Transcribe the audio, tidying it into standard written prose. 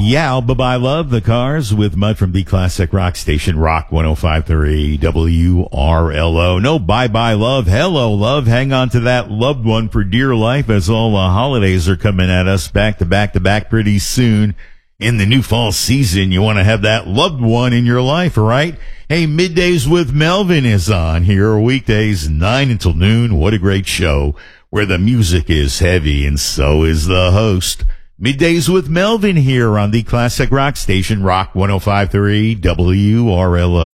Yeah, bye-bye love, the Cars with Mud from the classic rock station, Rock 105.3 WRLO. No bye-bye love, hello love, hang on to that loved one for dear life as all the holidays are coming at us back to back to back pretty soon. In the new fall season, you want to have that loved one in your life, right? Hey, Middays with Melvin is on here, weekdays 9 until noon. What a great show where the music is heavy and so is the host. Middays with Melvin here on the classic rock station, Rock 105.3 WRLO.